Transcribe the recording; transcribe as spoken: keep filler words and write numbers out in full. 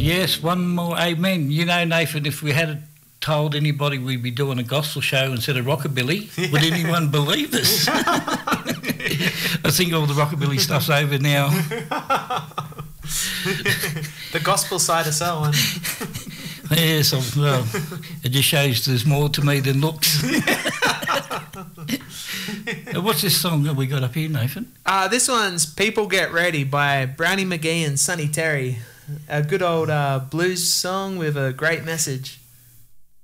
Yes, one more amen. You know, Nathan, if we had told anybody we'd be doing a gospel show instead of rockabilly, yeah. would anyone believe this? I think all the rockabilly stuff's over now. The gospel side of someone. Yes, well, it just shows there's more to me than looks. What's this song that we got up here, Nathan? Uh, this one's People Get Ready by Brownie McGee and Sonny Terry. A good old uh, blues song with a great message.